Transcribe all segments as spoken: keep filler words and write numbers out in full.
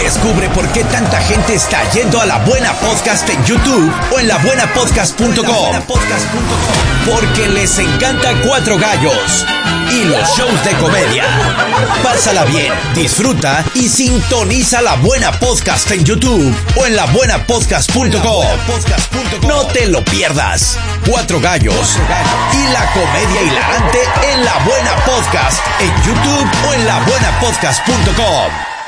Descubre por qué tanta gente está yendo a La Buena Podcast en YouTube o en la buena podcast punto com. Porque les encanta Cuatro Gallos y los shows de comedia. Pásala bien, disfruta y sintoniza La Buena Podcast en YouTube o en la buena podcast punto com. No te lo pierdas. Cuatro Gallos y la comedia hilarante en La Buena Podcast en YouTube o en la buena podcast punto com.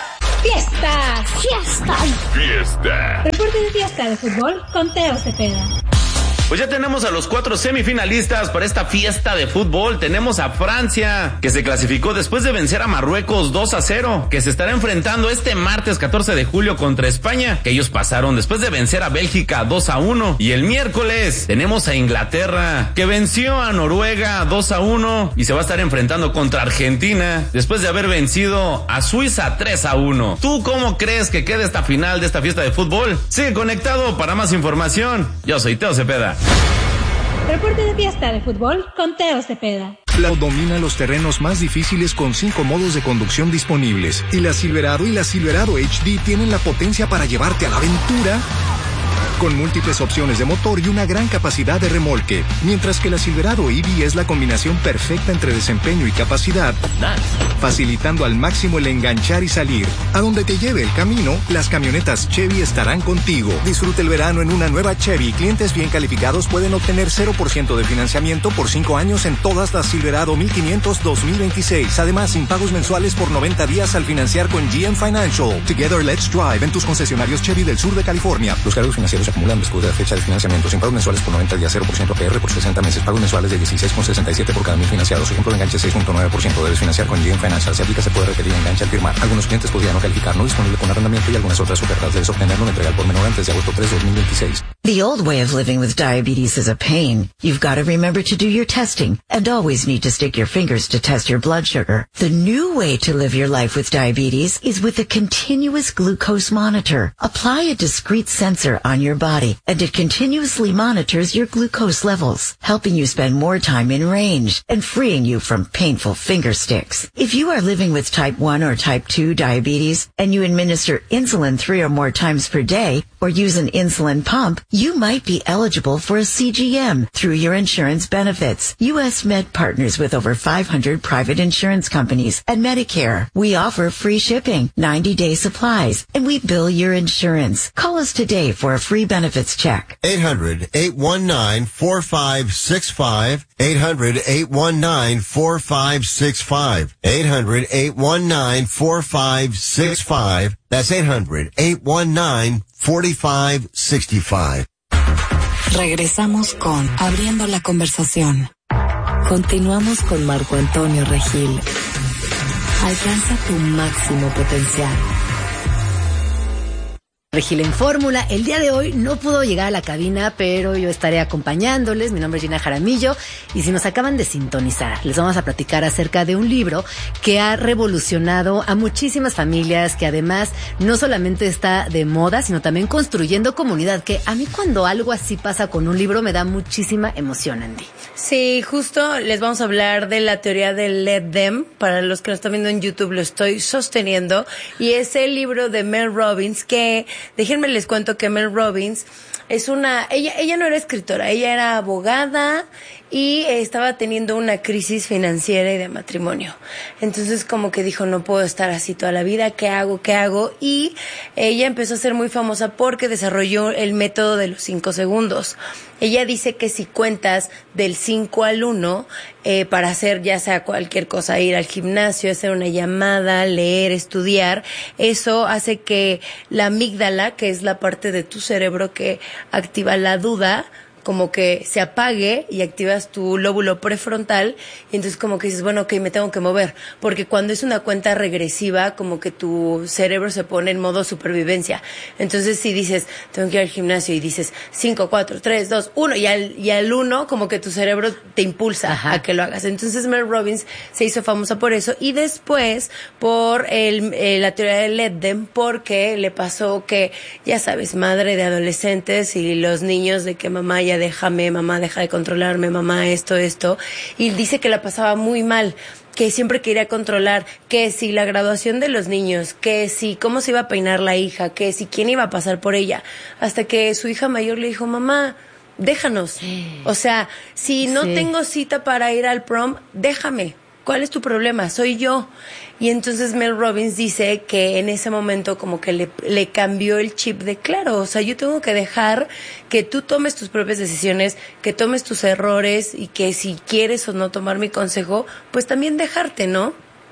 ¡Fiesta! ¡Fiesta! ¡Fiesta! Reporte de fiesta de fútbol con Teo Cepeda. Pues ya tenemos a los cuatro semifinalistas para esta fiesta de fútbol. Tenemos a Francia, que se clasificó después de vencer a Marruecos dos a cero, que se estará enfrentando este martes catorce de julio contra España, que ellos pasaron después de vencer a Bélgica dos a uno. Y el miércoles tenemos a Inglaterra, que venció a Noruega dos a uno y se va a estar enfrentando contra Argentina después de haber vencido a Suiza tres a uno. ¿Tú cómo crees que quede esta final de esta fiesta de fútbol? Sigue conectado para más información. Yo soy Teo Cepeda. Reporte de fiesta de fútbol con Teo Cepeda. Cloud domina los terrenos más difíciles con cinco modos de conducción disponibles. Y la Silverado y la Silverado H D tienen la potencia para llevarte a la aventura con múltiples opciones de motor y una gran capacidad de remolque. Mientras que la Silverado E V es la combinación perfecta entre desempeño y capacidad, facilitando al máximo el enganchar y salir. A donde te lleve el camino, las camionetas Chevy estarán contigo. Disfruta el verano en una nueva Chevy. Clientes bien calificados pueden obtener cero por ciento de financiamiento por cinco años en todas las Silverado mil quinientos dos mil veintiséis. Además, sin pagos mensuales por noventa días al financiar con G M Financial. Together, let's drive en tus concesionarios Chevy del sur de California. Los cargos financieros se acumulan después de la fecha de financiamiento. Sin pagos mensuales por noventa días, cero por ciento A P R por sesenta meses. Pagos mensuales de dieciséis con sesenta y siete por cada mil financiados. Ejemplo de enganche seis punto nueve por ciento. Debes financiar con G M Financial. Si aplica, se puede requerir enganche al firmar. Algunos clientes podrían no calificar. No disponible con arrendamiento y algunas otras ofertas. Debes obtenerlo en entrega por menor antes de agosto tres de dos mil veintiséis. The old way of living with diabetes is a pain. You've got to remember to do your testing and always need to stick your fingers to test your blood sugar. The new way to live your life with diabetes is with a continuous glucose monitor. Apply a discrete sensor on your body and it continuously monitors your glucose levels, helping you spend more time in range and freeing you from painful finger sticks. If you are living with type one or type two diabetes and you administer insulin three or more times per day or use an insulin pump, you might be eligible for a C G M through your insurance benefits. U S Med partners with over five hundred private insurance companies and Medicare. We offer free shipping, ninety day supplies, and we bill your insurance. Call us today for a free benefits check. eight hundred, eight one nine, four five six five. eight hundred, eight one nine, four five six five. eight hundred, eight one nine, four five six five. That's eight hundred, eight one nine, four five six five. Regresamos con Abriendo la Conversación. Continuamos con Marco Antonio Regil. Alcanza tu máximo potencial. Regil en Fórmula. El día de hoy no pudo llegar a la cabina, pero yo estaré acompañándoles. Mi nombre es Gina Jaramillo y si nos acaban de sintonizar, les vamos a platicar acerca de un libro que ha revolucionado a muchísimas familias, que además no solamente está de moda, sino también construyendo comunidad, que a mí cuando algo así pasa con un libro me da muchísima emoción, Andy. Sí, justo les vamos a hablar de la teoría del Let Them. Para los que lo están viendo en YouTube lo estoy sosteniendo y es el libro de Mel Robbins que... Déjenme les cuento que Mel Robbins es una, ella, ella no era escritora, ella era abogada y estaba teniendo una crisis financiera y de matrimonio. Entonces como que dijo, no puedo estar así toda la vida, ¿qué hago? ¿Qué hago? Y ella empezó a ser muy famosa porque desarrolló el método de los cinco segundos. Ella dice que si cuentas del cinco al uno, eh, para hacer ya sea cualquier cosa, ir al gimnasio, hacer una llamada, leer, estudiar, eso hace que la amígdala, que es la parte de tu cerebro que activa la duda, como que se apague y activas tu lóbulo prefrontal y entonces como que dices, bueno, ok, me tengo que mover, porque cuando es una cuenta regresiva como que tu cerebro se pone en modo supervivencia. Entonces si dices, tengo que ir al gimnasio y dices cinco, cuatro, tres, dos, uno y al, y al uno como que tu cerebro te impulsa Ajá. a que lo hagas. Entonces Mel Robbins se hizo famosa por eso y después por el, eh, la teoría del Let Them, porque le pasó que, ya sabes, madre de adolescentes y los niños de que mamá ya decía, déjame, mamá, deja de controlarme, mamá, esto, esto. Y dice que la pasaba muy mal, que siempre quería controlar, que si la graduación de los niños, que si cómo se iba a peinar la hija, que si quién iba a pasar por ella, hasta que su hija mayor le dijo, mamá, déjanos. O sea, si no Sí. tengo cita para ir al prom, déjame. ¿Cuál es tu problema? Soy yo. Y entonces Mel Robbins dice que en ese momento como que le, le cambió el chip de claro, o sea, yo tengo que dejar que tú tomes tus propias decisiones, que tomes tus errores y que si quieres o no tomar mi consejo, pues también dejarte, ¿no?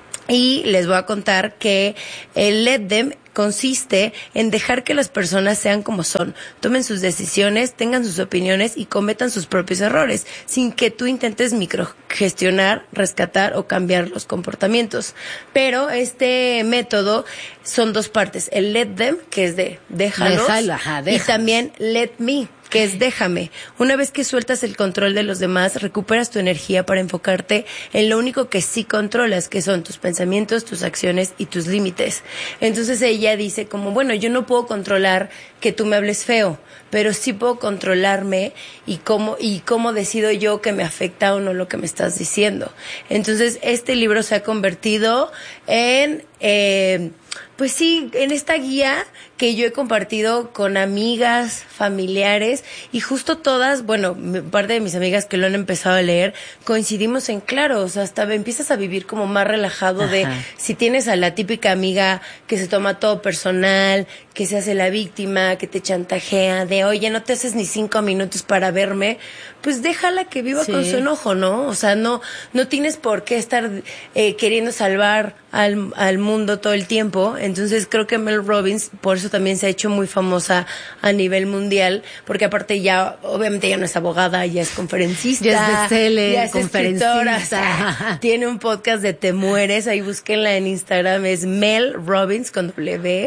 Y les voy a contar que el Let Them consiste en dejar que las personas sean como son, tomen sus decisiones, tengan sus opiniones y cometan sus propios errores, sin que tú intentes microgestionar, rescatar o cambiar los comportamientos. Pero este método son dos partes, el Let Them, que es de déjalos, Déjalo, ajá, y déjalos. también Let Me, que es déjame. Una vez que sueltas el control de los demás, recuperas tu energía para enfocarte en lo único que sí controlas, que son tus pensamientos, tus acciones y tus límites. Entonces ella dice como, bueno, yo no puedo controlar que tú me hables feo, pero sí puedo controlarme y cómo, y cómo decido yo que me afecta o no lo que me estás diciendo. Entonces este libro se ha convertido en... Eh, Pues sí, en esta guía que yo he compartido con amigas, familiares, y justo todas, bueno, m- parte de mis amigas que lo han empezado a leer, coincidimos en claro, o sea, hasta empiezas a vivir como más relajado de, Ajá. si tienes a la típica amiga que se toma todo personal, que se hace la víctima, que te chantajea, de, oye, no te haces ni cinco minutos para verme, pues déjala que viva Sí. con su enojo, ¿no? O sea, no, no tienes por qué estar eh, queriendo salvar al, al mundo todo el tiempo. Entonces creo que Mel Robbins por eso también se ha hecho muy famosa a nivel mundial, porque aparte ya, obviamente ya no es abogada, ya es conferencista, Ya es bestseller, ya es escritora, conferencista. o sea, tiene un podcast de Te Mueres, ahí búsquenla en Instagram, es Mel Robbins con W.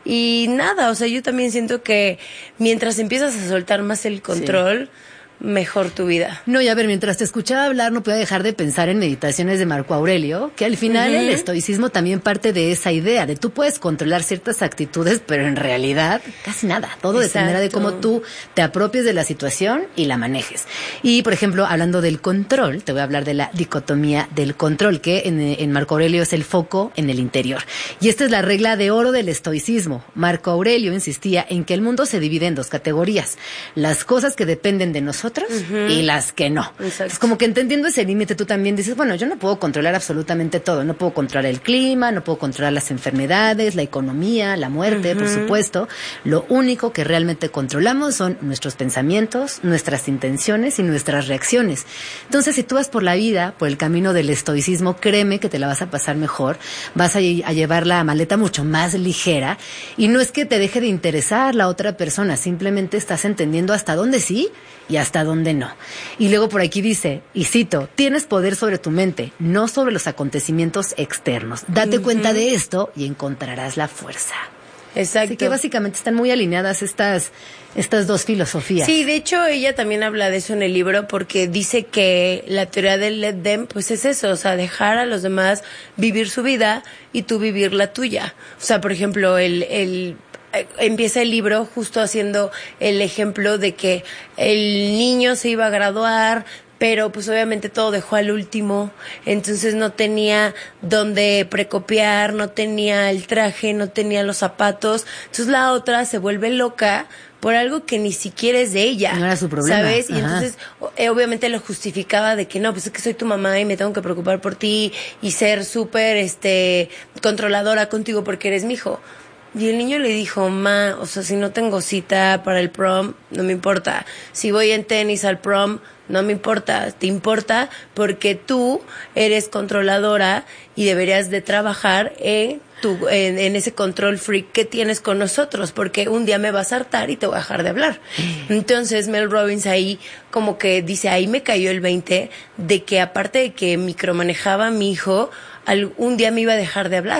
Y nada, o sea, yo también siento que mientras empiezas a soltar más el control, mejor tu vida. No, y a ver, mientras te escuchaba hablar, no podía dejar de pensar en Meditaciones de Marco Aurelio, que al final Ujú. el estoicismo también parte de esa idea, de tú puedes controlar ciertas actitudes, pero en realidad casi nada. Todo dependerá de Exacto. cómo tú te apropies de la situación y la manejes. Y, por ejemplo, hablando del control, te voy a hablar de la dicotomía del control, que en, en Marco Aurelio es el foco en el interior. Y esta es la regla de oro del estoicismo. Marco Aurelio insistía en que el mundo se divide en dos categorías: las cosas que dependen de nosotros y las que no. Exacto. Es como que entendiendo ese límite tú también dices, bueno, yo no puedo controlar absolutamente todo, no puedo controlar el clima, no puedo controlar las enfermedades, la economía, la muerte, por supuesto. Lo único que realmente controlamos son nuestros pensamientos, nuestras intenciones y nuestras reacciones. Entonces, si tú vas por la vida, por el camino del estoicismo, créeme que te la vas a pasar mejor, vas a, lle- a llevar la maleta mucho más ligera, y no es que te deje de interesar la otra persona, simplemente estás entendiendo hasta dónde sí y hasta dónde no. Y luego por aquí dice, y cito, tienes poder sobre tu mente, no sobre los acontecimientos externos. Date cuenta de esto y encontrarás la fuerza. Exacto. Así que básicamente están muy alineadas estas, estas dos filosofías. Sí, de hecho ella también habla de eso en el libro, porque dice que la teoría del Let Them pues es eso, o sea, dejar a los demás vivir su vida y tú vivir la tuya. O sea, por ejemplo, el, el eh, empieza el libro justo haciendo el ejemplo de que el niño se iba a graduar, pero pues obviamente todo dejó al último, entonces no tenía dónde precopiar, no tenía el traje, no tenía los zapatos, entonces la otra se vuelve loca por algo que ni siquiera es de ella. No era su problema. ¿Sabes? Y Ajá. entonces o- eh, obviamente lo justificaba de que no, pues es que soy tu mamá y me tengo que preocupar por ti y ser súper este controladora contigo porque eres mi hijo. Y el niño le dijo, ma, o sea, si no tengo cita para el prom, no me importa. Si voy en tenis al prom, no me importa. Te importa porque tú eres controladora y deberías de trabajar en, tu, en, en ese control freak que tienes con nosotros, porque un día me vas a hartar y te voy a dejar de hablar. Entonces Mel Robbins ahí como que dice, ahí me cayó el veinte de que aparte de que micromanejaba a mi hijo, al- un día me iba a dejar de hablar.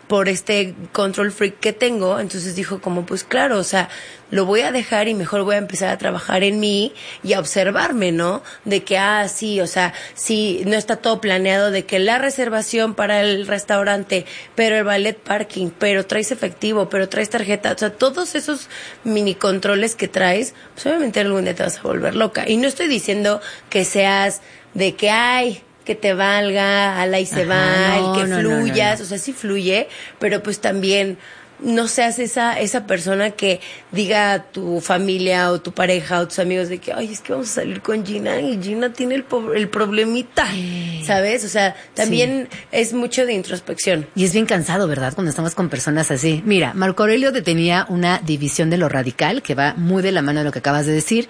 por este control freak que tengo. Entonces dijo como, pues claro, o sea, lo voy a dejar y mejor voy a empezar a trabajar en mí y a observarme, ¿no? De que, ah, sí, o sea, sí, no está todo planeado, de que la reservación para el restaurante, pero el ballet parking, pero traes efectivo, pero traes tarjeta, o sea, todos esos mini controles que traes, pues obviamente algún día te vas a volver loca. Y no estoy diciendo que seas de que, ay, que te valga, ala y se Ajá, va, no, el que no, no, fluyas, no, no. o sea, sí fluye, pero pues también no seas esa esa persona que diga a tu familia o tu pareja o tus amigos de que, ay, es que vamos a salir con Gina y Gina tiene el, po- el problemita, ¿sabes? O sea, también sí. Es mucho de introspección. Y es bien cansado, ¿verdad? Cuando estamos con personas así. Mira, Marco Aurelio tenía una división de lo radical que va muy de la mano de lo que acabas de decir.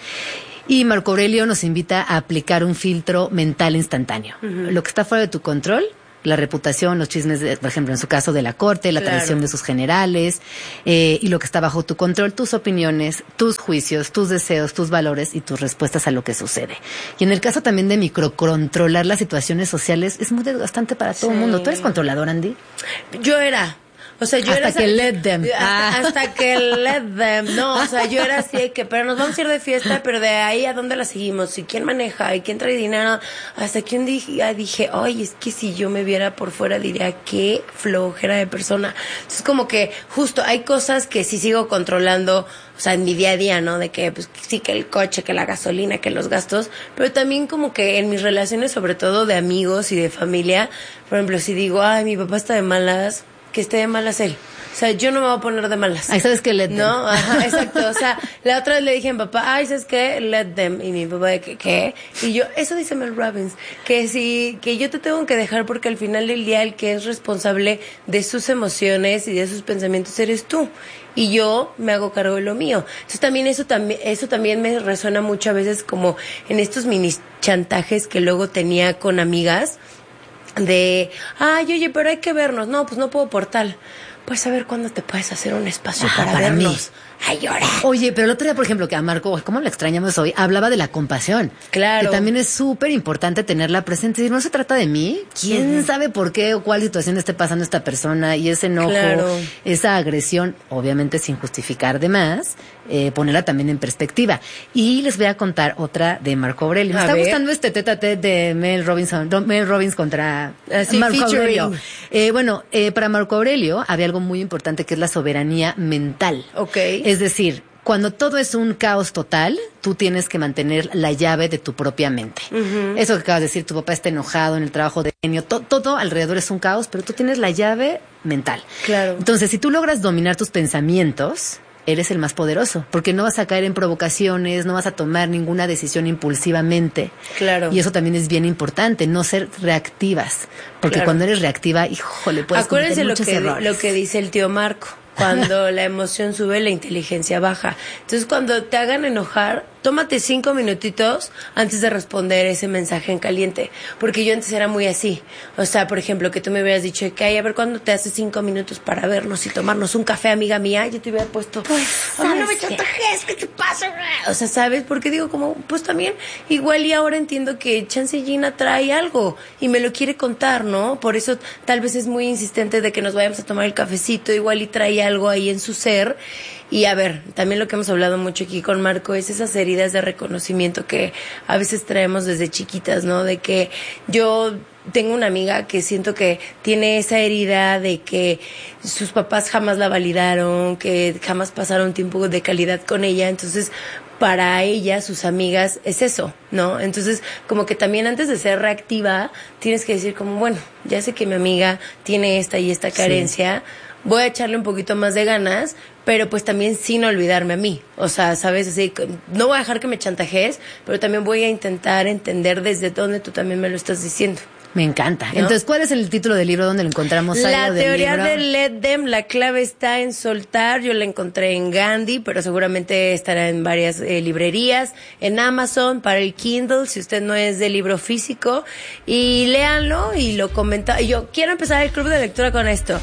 Y Marco Aurelio nos invita a aplicar un filtro mental instantáneo. Uh-huh. Lo que está fuera de tu control, la reputación, los chismes, de, por ejemplo, en su caso de la corte, la claro. traición de sus generales, eh, y lo que está bajo tu control, tus opiniones, tus juicios, tus deseos, tus valores y tus respuestas a lo que sucede. Y en el caso también de microcontrolar las situaciones sociales, es muy desgastante para todo el sí. mundo. ¿Tú eres controlador, Andy? Yo era... O sea, yo hasta era que let them. Hasta, ah. hasta que let them. No, o sea, yo era así de que, pero nos vamos a ir de fiesta, pero de ahí a dónde la seguimos, y quién maneja, y quién trae dinero. Hasta que un día dije, ay, es que si yo me viera por fuera diría, qué flojera de persona. Entonces, como que justo hay cosas que sí sigo controlando, o sea, en mi día a día, ¿no? De que, pues, sí, que el coche, que la gasolina, que los gastos, pero también como que en mis relaciones, sobre todo de amigos y de familia, por ejemplo, si digo, ay, mi papá está de malas, que esté de malas él. O sea, yo no me voy a poner de malas. Ay, ¿sabes qué? Let them. No, ajá, exacto. O sea, la otra vez le dije a mi papá, ay, ¿sabes qué? Let them. Y mi papá de que, ¿qué? Y yo, eso dice Mel Robbins, que si, que yo te tengo que dejar porque al final del día el que es responsable de sus emociones y de sus pensamientos eres tú. Y yo me hago cargo de lo mío. Entonces también eso también, eso también me resuena mucho a veces como en estos mini chantajes que luego tenía con amigas, de, ay, oye, pero hay que vernos. No, pues no puedo por tal. Pues a ver cuándo te puedes hacer un espacio Ajá, para, para vernos. Mí. Ay, llora. Oye, pero el otro día, por ejemplo, que a Marco, ¿cómo lo extrañamos hoy? Hablaba de la compasión. Claro. Que también es súper importante tenerla presente. Y no se trata de mí. ¿Quién uh-huh. sabe por qué o cuál situación esté pasando esta persona? Y ese enojo, claro. esa agresión, obviamente sin justificar de más, eh, ponerla también en perspectiva. Y les voy a contar otra de Marco Aurelio. Me a está ver. gustando este tete a tete de Mel Robinson, Mel Robbins contra Así, Marco featuring. Aurelio. Eh, bueno, eh, para Marco Aurelio había algo muy importante que es la soberanía mental. Ok. Es decir, cuando todo es un caos total, tú tienes que mantener la llave de tu propia mente. Uh-huh. Eso que acabas de decir, tu papá está enojado en el trabajo de genio, to- todo alrededor es un caos, pero tú tienes la llave mental. Claro. Entonces, si tú logras dominar tus pensamientos, eres el más poderoso, porque no vas a caer en provocaciones, no vas a tomar ninguna decisión impulsivamente. Claro. Y eso también es bien importante, no ser reactivas, porque claro. cuando eres reactiva, híjole, puedes Acuérdense cometer muchos lo que, errores. lo que dice el tío Marco. Cuando la emoción sube, la inteligencia baja. Entonces, cuando te hagan enojar, tómate cinco minutitos antes de responder ese mensaje en caliente. Porque yo antes era muy así. O sea, por ejemplo, que tú me hubieras dicho que, ay, a ver, ¿cuándo te hace cinco minutos para vernos y tomarnos un café, amiga mía? Yo te hubiera puesto, pues, a mí no me chantajes, ¿qué te pasa? O sea, ¿sabes? Porque digo, como, pues también, igual y ahora entiendo que Chance Gina trae algo y me lo quiere contar, ¿no? Por eso tal vez es muy insistente de que nos vayamos a tomar el cafecito, igual y trae algo ahí en su ser. Y a ver, también lo que hemos hablado mucho aquí con Marco es esas heridas de reconocimiento que a veces traemos desde chiquitas, ¿no? De que yo tengo una amiga que siento que tiene esa herida de que sus papás jamás la validaron, que jamás pasaron tiempo de calidad con ella, entonces para ella, sus amigas, es eso, ¿no? Entonces, como que también antes de ser reactiva, tienes que decir como, bueno, ya sé que mi amiga tiene esta y esta carencia, sí. Voy a echarle un poquito más de ganas, pero pues también sin olvidarme a mí. O sea, ¿sabes? Así, no voy a dejar que me chantajees, pero también voy a intentar entender desde dónde tú también me lo estás diciendo. Me encanta. ¿No? Entonces, ¿cuál es el título del libro? ¿Dónde lo encontramos? La del teoría libro? de Let Them, la clave está en soltar. Yo la encontré en Gandhi, pero seguramente estará en varias eh, librerías, en Amazon, para el Kindle, si usted no es de libro físico. Y léanlo y lo comenta. Yo quiero empezar el club de lectura con esto.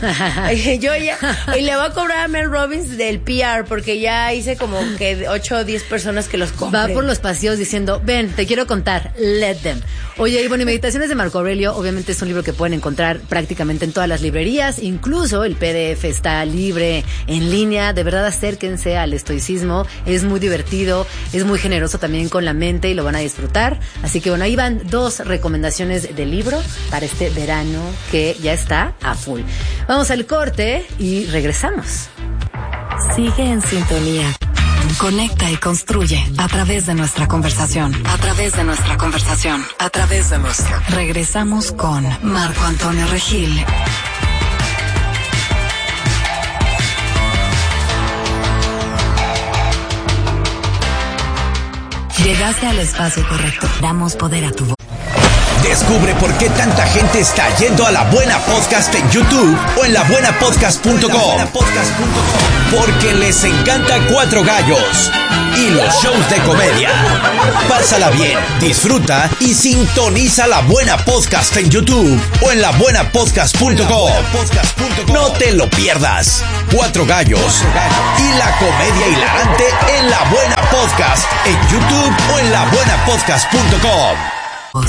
Yo ya, y le voy a cobrar a Mel Robbins del P R, porque ya hice como que ocho o diez personas que los compren. Va por los pasillos diciendo, ven, te quiero contar, let them. Oye, y bueno, y Meditaciones de Marco Aurelio, obviamente es un libro que pueden encontrar prácticamente en todas las librerías, incluso el P D F está libre en línea. De verdad, acérquense al estoicismo, es muy divertido, es muy generoso también con la mente y lo van a disfrutar. Así que bueno, ahí van dos recomendaciones de libro para este verano que ya está a full. Vamos al corte y regresamos. Sigue en sintonía. Conecta y construye a través de nuestra conversación. A través de nuestra conversación. A través de nuestra. Regresamos con Marco Antonio Regil. Llegaste al espacio correcto. Damos poder a tu voz. Descubre por qué tanta gente está yendo a La Buena Podcast en YouTube o en la buena podcast punto com. Porque les encanta Cuatro Gallos y los shows de comedia. Pásala bien, disfruta y sintoniza La Buena Podcast en YouTube o en la buena podcast punto com. No te lo pierdas. Cuatro Gallos y la comedia hilarante en La Buena Podcast en YouTube o en la buena podcast punto com.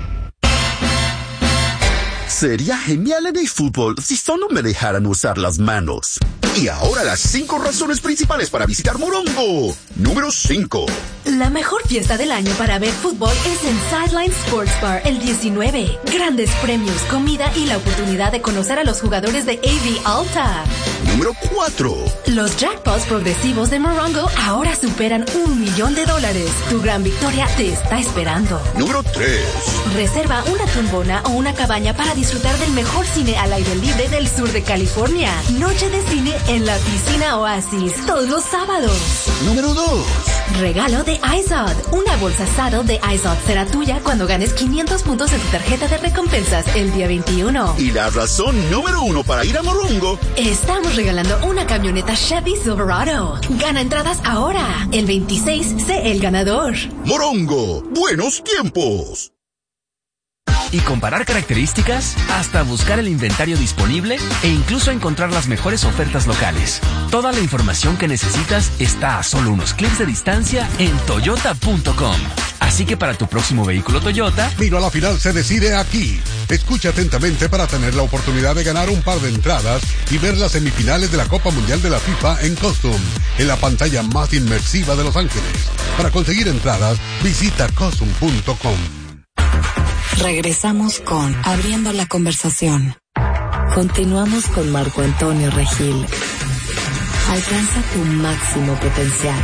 Sería genial en el fútbol si solo me dejaran usar las manos. Y ahora las cinco razones principales para visitar Morongo. Número cinco. La mejor fiesta del año para ver fútbol es en Sideline Sports Bar el diecinueve. Grandes premios, comida y la oportunidad de conocer a los jugadores de A V Alta. Número cuatro. Los jackpots progresivos de Morongo ahora superan un millón de dólares. Tu gran victoria te está esperando. Número tres. Reserva una tumbona o una cabaña para disfrutar del mejor cine al aire libre del sur de California. Noche de cine en la piscina Oasis, todos los sábados. Número dos. Regalo de iZod. Una bolsa Saddle de iZod será tuya cuando ganes quinientos puntos en tu tarjeta de recompensas el día veintiuno. Y la razón número uno para ir a Morongo. Estamos regalando una camioneta Chevy Silverado. Gana entradas ahora. El veintiséis, sé el ganador. Morongo, buenos tiempos. Y comparar características, hasta buscar el inventario disponible e incluso encontrar las mejores ofertas locales. Toda la información que necesitas está a solo unos clics de distancia en toyota punto com. Así que para tu próximo vehículo Toyota... Mira, la final se decide aquí. Escucha atentamente para tener la oportunidad de ganar un par de entradas y ver las semifinales de la Copa Mundial de la FIFA en Costum, en la pantalla más inmersiva de Los Ángeles. Para conseguir entradas, visita costum punto com. Regresamos con Abriendo la Conversación. Continuamos con Marco Antonio Regil. Alcanza tu máximo potencial.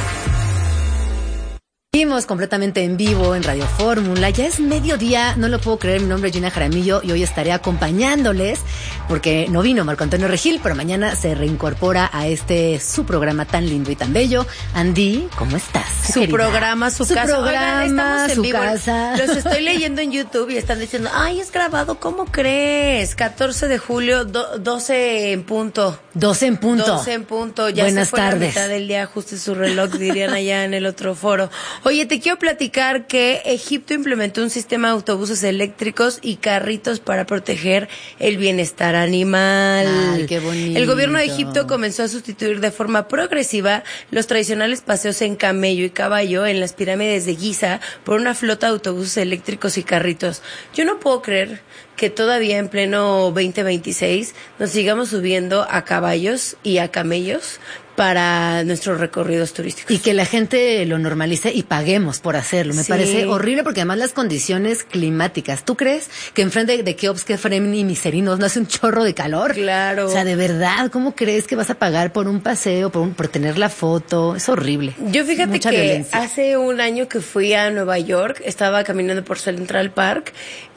Seguimos completamente en vivo en Radio Fórmula. Ya es mediodía, no lo puedo creer. Mi nombre es Gina Jaramillo y hoy estaré acompañándoles porque no vino Marco Antonio Regil, pero mañana se reincorpora a este su programa tan lindo y tan bello. Andy, ¿cómo estás? Su querida? programa, su, su casa. programa, Oigan, estamos en su vivo. casa. Los estoy leyendo en YouTube y están diciendo, ay, es grabado, ¿cómo crees? catorce de julio, do, doce en punto. doce en punto. doce en punto. Ya Buenas se fue tardes. la mitad del día, ajuste su reloj, dirían allá en el otro foro. Oye, te quiero platicar que Egipto implementó un sistema de autobuses eléctricos y carritos para proteger el bienestar animal. Ay, qué bonito. El gobierno de Egipto comenzó a sustituir de forma progresiva los tradicionales paseos en camello y caballo en las pirámides de Giza por una flota de autobuses eléctricos y carritos. Yo no puedo creer que todavía en pleno veinte veintiséis nos sigamos subiendo a caballos y a camellos para nuestros recorridos turísticos. Y que la gente lo normalice y paguemos por hacerlo. Me Sí. parece horrible porque además las condiciones climáticas. ¿Tú crees que enfrente de Keops, Kefrem y Miserinos no hace un chorro de calor? Claro. O sea, de verdad, ¿cómo crees que vas a pagar por un paseo, por, un, por tener la foto? Es horrible. Yo fíjate Mucha que violencia. hace un año que fui a Nueva York, estaba caminando por Central Park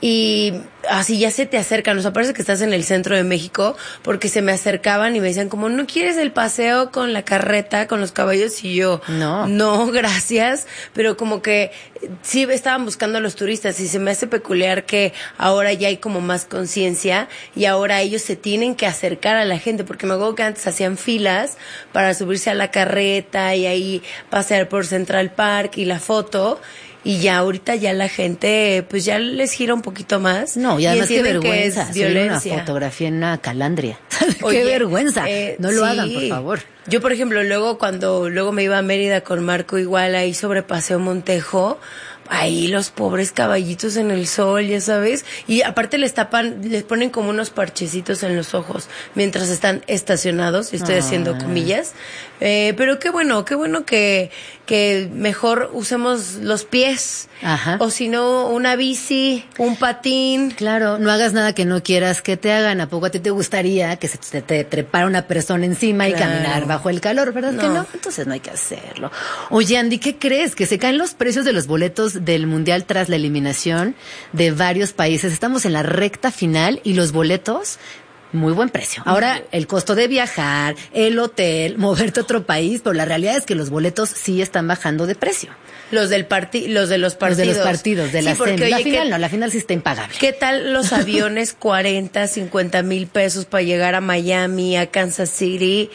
y así ya se te acercan, o sea, parece que estás en el centro de México porque se me acercaban y me decían como, ¿no quieres el paseo con la carreta, con los caballos? Y yo, no, no, gracias, pero como que sí estaban buscando a los turistas y se me hace peculiar que ahora ya hay como más conciencia y ahora ellos se tienen que acercar a la gente, porque me acuerdo que antes hacían filas para subirse a la carreta y ahí pasear por Central Park y la foto. Y ya ahorita ya la gente, pues ya les gira un poquito más. No, y además qué entienden que vergüenza es subir una violencia. fotografía en una calandria. Oye, qué vergüenza. eh, no lo sí. hagan, por favor. Yo, por ejemplo, luego cuando luego me iba a Mérida con Marco igual ahí sobre Paseo Montejo, ahí los pobres caballitos en el sol, ya sabes, y aparte les tapan, les ponen como unos parchecitos en los ojos mientras están estacionados, estoy haciendo comillas, eh, pero qué bueno, qué bueno que, que mejor usemos los pies, Ajá. o si no, una bici, un patín. Claro, no hagas nada que no quieras que te hagan. ¿A poco a ti te gustaría que se te, te trepara una persona encima y Claro. caminar bajo el calor, verdad No. que no? Entonces no hay que hacerlo. Oye, Andy, ¿qué crees? Que se caen los precios de los boletos del Mundial tras la eliminación de varios países. Estamos en la recta final y los boletos, muy buen precio. Ahora, el costo de viajar, el hotel, moverte a otro país, pero la realidad es que los boletos sí están bajando de precio. Los del parti los de los partidos. Los de los partidos, de Sí, la porque, semi. La oye, final ¿qué- no, la final sí está impagable. ¿Qué tal los aviones cuarenta, cincuenta mil pesos para llegar a Miami, a Kansas City?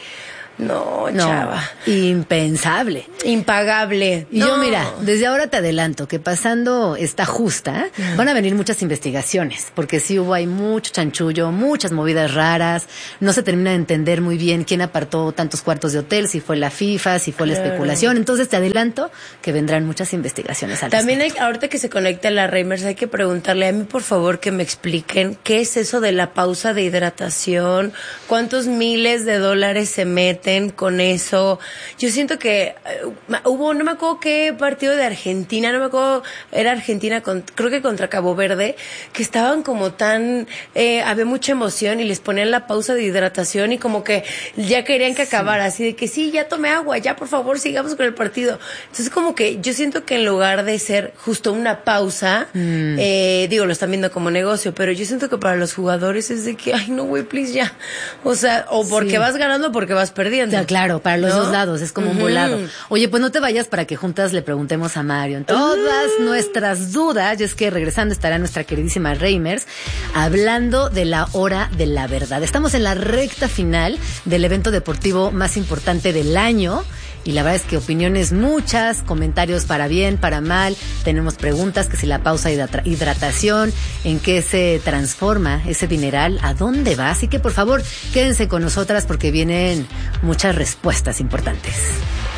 No, No, chava. impensable. Impagable. Y No. yo, mira, desde ahora te adelanto que pasando esta justa, van a venir muchas investigaciones, porque sí hubo, hay mucho chanchullo, muchas movidas raras, no se termina de entender muy bien quién apartó tantos cuartos de hotel, si fue la FIFA, si fue la Claro. especulación. Entonces te adelanto que vendrán muchas investigaciones al También hay, respecto. ahorita que se conecte a la Reimers, hay que preguntarle a mí, por favor, que me expliquen qué es eso de la pausa de hidratación, cuántos miles de dólares se meten con eso. Yo siento que uh, hubo, no me acuerdo qué partido de Argentina, no me acuerdo, era Argentina, con, creo que contra Cabo Verde, que estaban como tan, eh, había mucha emoción y les ponían la pausa de hidratación y como que ya querían que acabara, así de que sí, ya tomé agua, ya por favor sigamos con el partido. Entonces como que yo siento que en lugar de ser justo una pausa, Mm. eh, digo, lo están viendo como negocio, pero yo siento que para los jugadores es de que, ay no güey, please ya. O sea, o porque Sí. vas ganando o porque vas perdiendo. Ya, claro, para los ¿No? dos lados, es como un Ujú. volado. Oye, pues no te vayas para que juntas le preguntemos a Mario en todas nuestras dudas, y es que regresando estará nuestra queridísima Reimers hablando de la hora de la verdad. Estamos en la recta final del evento deportivo más importante del año. Y la verdad es que opiniones muchas, comentarios para bien, para mal, tenemos preguntas, que si la pausa hidra- hidratación, en qué se transforma ese dineral, a dónde va, así que por favor quédense con nosotras porque vienen muchas respuestas importantes.